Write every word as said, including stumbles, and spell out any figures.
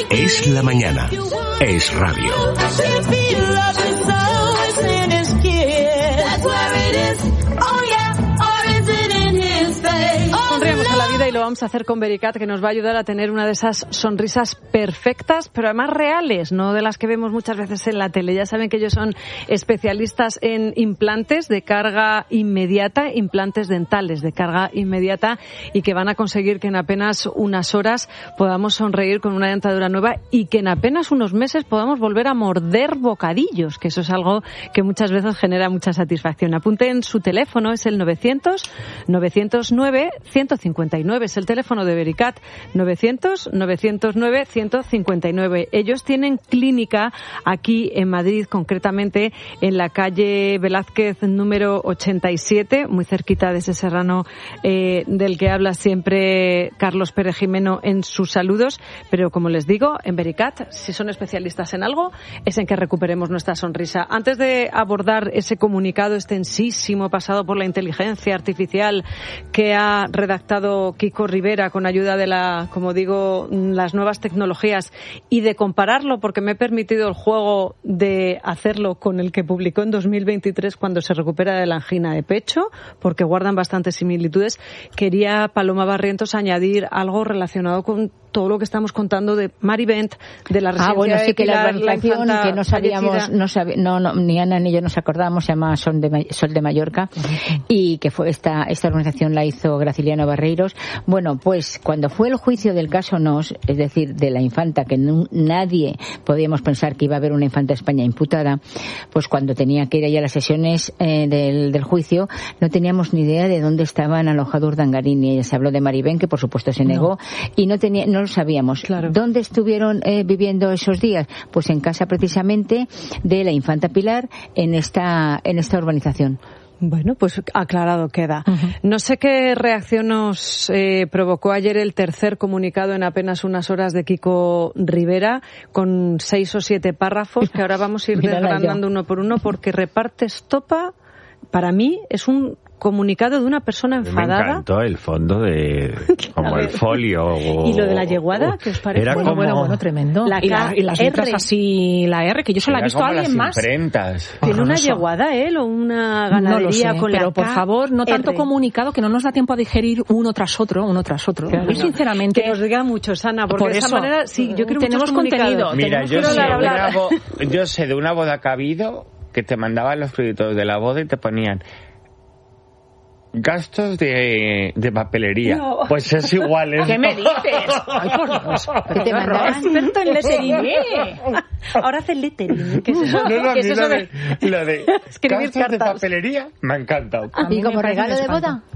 Es la mañana. Es radio. Sonreímos a la vida y lo vamos a hacer con Vericat, que nos va a ayudar a tener una de esas sonrisas perfectas, pero además reales, no de las que vemos muchas veces en la tele. Ya saben que ellos son especialistas en implantes de carga inmediata, implantes dentales de carga inmediata, y que van a conseguir que en apenas unas horas podamos sonreír con una dentadura nueva y que en apenas unos meses podamos volver a morder bocadillos, que eso es algo que muchas veces genera mucha satisfacción. Apunten su teléfono, es el novecientos, novecientos nueve, ciento cincuenta y nueve, es el teléfono de Vericat, novecientos, novecientos nueve, ciento cincuenta y nueve. Ellos tienen clínica aquí en Madrid, concretamente en la calle Velázquez número ochenta y siete, muy cerquita de ese serrano eh, del que habla siempre Carlos Pérez Jimeno en sus saludos. Pero como les digo, en Vericat, si son especialistas en algo, es en que recuperemos nuestra sonrisa. Antes de abordar ese comunicado extensísimo pasado por la inteligencia artificial que ha redactado Kiko Rivera con ayuda de la, como digo, las nuevas tecnologías, y de compararlo, porque me he permitido el juego de hacerlo con el que publicó en dos mil veintitrés cuando se recupera de la angina de pecho, porque guardan bastantes similitudes, quería, Paloma Barrientos, añadir algo relacionado con todo lo que estamos contando de Marivent, de la residencia ah, bueno, sí, de Pilar, que la organización la que no sabíamos, no, sabi, no, no, ni Ana ni yo nos acordamos, se llama Sol de, Sol de Mallorca, uh-huh. y que fue esta, esta organización la hizo Graciliano Barreiros. Bueno, pues cuando fue el juicio del caso Nos, es decir, de la infanta, que no, nadie podíamos pensar que iba a haber una infanta de España imputada, pues cuando tenía que ir ahí a las sesiones eh, del, del juicio, no teníamos ni idea de dónde estaban alojados Urdangarín, y ella se habló de Marivent, que por supuesto se negó, no. y no tenía, no lo sabíamos. Claro. ¿Dónde estuvieron eh, viviendo esos días? Pues en casa precisamente de la infanta Pilar, en esta, en esta urbanización. Bueno, pues aclarado queda. Uh-huh. No sé qué reacción nos eh, provocó ayer el tercer comunicado en apenas unas horas de Kiko Rivera, con seis o siete párrafos que ahora vamos a ir desgranando uno por uno, porque reparte estopa. Para mí es un comunicado de una persona enfadada. Me encantó el fondo de como el folio. O, ¿Y lo de la yeguada? ¿Qué os parece? Era bueno, como... bueno, bueno, tremendo. La y, la, y las letras así, la R, que yo solo la he visto a alguien más. Imprentas. ¿Tiene una yeguada él o una ganadería no lo sé, con pero la por K favor, no tanto R. comunicado, que no nos da tiempo a digerir uno tras otro, uno tras otro. Claro, yo sinceramente... Que nos diga mucho, Ana, porque por de esa eso, manera, sí, yo quiero tenemos contenido. Mira, tenemos yo sé, hablar, hablar. bo- yo sé de una boda que ha habido que te mandaban los créditos de la boda y te ponían gastos de, de papelería. No. Pues es igual. ¿eh? ¿Qué me dices? Ay, por Dios. ¿Qué te mandaban? Experto en lettering. Ahora hace lettering. ¿Qué es eso? No, no, a ¿Qué mí es eso lo de, de, lo de escribir gastos cartas de papelería me ha encantado. ¿Y como regalo de boda?